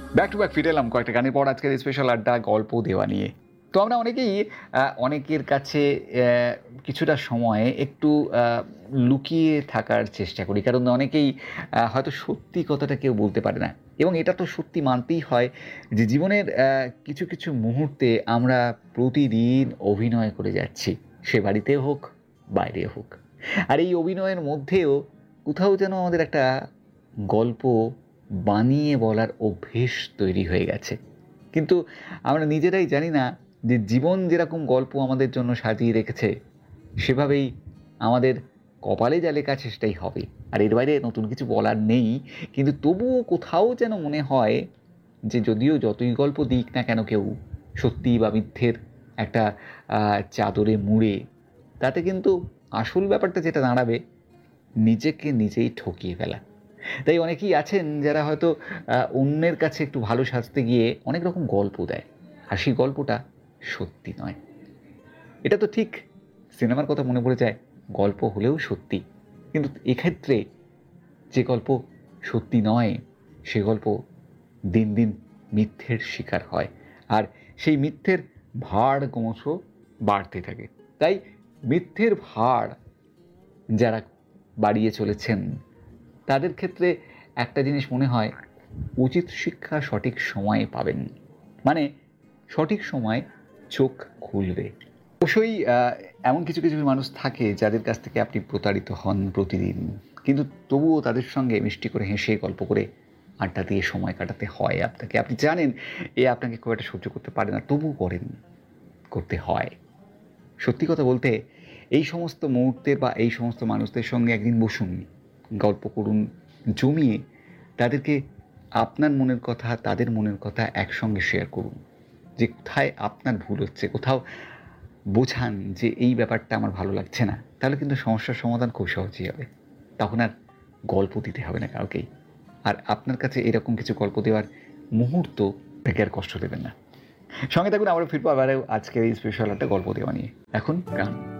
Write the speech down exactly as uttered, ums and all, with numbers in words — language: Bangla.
ব্যাক টু ব্যাক ফিরে এলাম কয়েকটা গানের পর আজকের স্পেশাল আড্ডা গল্প দেওয়া নিয়ে। তো আমরা অনেকেই আহ, অনেকের কাছে আহ, কিছুটা সময় একটু আহ, লুকিয়ে থাকার চেষ্টা করি, কারণ অনেকেই আহ, হয়তো সত্যি কথাটা কেউ বলতে পারে না। এবং এটা তো সত্যি মানতেই হয় যে জীবনের আহ, কিছু কিছু মুহূর্তে আমরা প্রতিদিন অভিনয় করে যাচ্ছি, সে বাড়িতে হোক বাইরে হোক। আর এই অভিনয়ের মধ্যেও কোথাও যেন আমাদের একটা গল্প বানিয়ে বলার অভ্যেস তৈরি হয়ে গেছে। কিন্তু আমরা নিজেরাই জানি না যে জীবন যেরকম গল্প আমাদের জন্য সাজিয়ে রেখেছে, সেভাবেই আমাদের কপালে যা লেখা আছে সেটাই হবে। আর এর বাইরে নতুন কিছু বলার নেই। কিন্তু তবুও কোথাও যেন মনে হয় যে যদিও যতই গল্প দিক না কেন কেউ, সত্যি বা মিথ্যের একটা আহ, চাদরে মুড়ে, তাতে কিন্তু আসল ব্যাপারটা যেটা দাঁড়াবে, নিজেকে নিজেই ঠকিয়ে ফেলা। তাই অনেকেই আছেন যারা হয়তো আহ, অন্যের কাছে একটু ভালো সাজতে গিয়ে অনেক রকম গল্প দেয়, আর সেই গল্পটা সত্যি নয়। এটা তো ঠিক সিনেমার কথা মনে পড়ে যায়, গল্প হলেও সত্যি। কিন্তু এক্ষেত্রে যে গল্প সত্যি নয়, সে গল্প দিন দিন মিথ্যের শিকার হয়, আর সেই মিথ্যের ভার ক্রমশ বাড়তে থাকে। তাই মিথ্যের ভার যারা বাড়িয়ে চলেছেন, তাদের ক্ষেত্রে একটা জিনিস মনে হয়, উচিত শিক্ষা সঠিক সময়ে পাবেন, মানে সঠিক সময় চোখ খুলবে। অবশ্যই আহ, এমন কিছু কিছু মানুষ থাকে যাদের কাছ থেকে আপনি প্রতারিত হন প্রতিদিন, কিন্তু তবুও তাদের সঙ্গে মিষ্টি করে হেসে গল্প করে আড্ডা দিয়ে সময় কাটাতে হয় আপনাকে। আপনি জানেন এ আপনাকে খুব একটা সহ্য করতে পারে না, তবুও করেন, করতে হয়। সত্যি কথা বলতে, এই সমস্ত মুহূর্তের বা এই সমস্ত মানুষদের সঙ্গে একদিন বসুন, গল্প করুন জমিয়ে, তাদেরকে আপনার মনের কথা তাদের মনের কথা একসঙ্গে শেয়ার করুন, যে কোথায় আপনার ভুল হচ্ছে, কোথাও বোঝান যে এই ব্যাপারটা আমার ভালো লাগছে না। তাহলে কিন্তু সমস্যার সমাধান খুব সহজেই হবে। তখন আর গল্প দিতে হবে না কাউকেই। আর আপনার কাছে এরকম কিছু গল্প দেওয়ার মুহূর্ত থেকে আর কষ্ট দেবেন না। সঙ্গে থাকুন, আবারও ফিরবো আবারও আজকের এই স্পেশাল একটা গল্প দেওয়া নিয়ে। এখন গান।